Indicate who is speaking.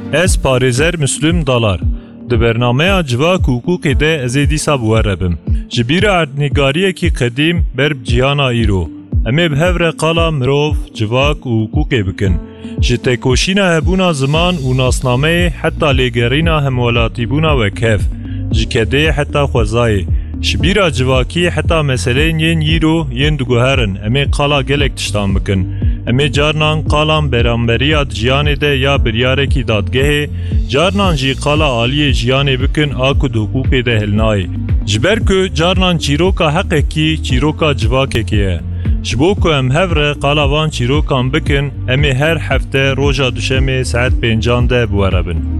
Speaker 1: Ez parêzer Müslüm Dalar. Di bernameya Civak û Hukukê de ez ê dîsa bi we re bim. Ji bîra erdnîgariyekî qedîm ber bi cîhana îro. Em ê bi hev re qala mirov, civak û hukukê bikin. Ji têkoşîna hebûna ziman û nasnameyê heta lêgerîna hemwelatîbûna wekhev. Ji kedê heta xwezayê. Ji bîra civakî heta meseleyên yên îro yên diguherin. Em ê qala gelek tiştan bikin. Em ê carnan qalan beramberiya jiyanê de ya biryarekî dadgehê, carnan jî qala aliyê jiyanê bikin a ku di hukukê de hilnayê. Ji ber ku carnan çîroka heqekî çîroka civakekî ye. Ji bo ku em hev re qala van çîrokan bikin, em ê her hefte roja duşemê saet 5 de bi we re bin.